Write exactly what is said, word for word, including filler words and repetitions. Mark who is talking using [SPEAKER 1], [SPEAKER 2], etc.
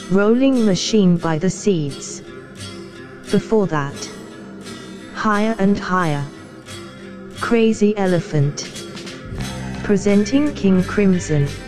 [SPEAKER 1] Rolling Machine by The Seeds. Before that, Higher and Higher, Crazy Elephant. Presenting King Crimson.